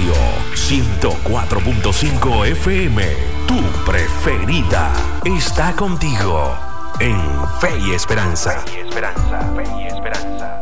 Radio 104.5 FM, tu preferida, está contigo en Fe y Esperanza. Fe y Esperanza, Fe y Esperanza.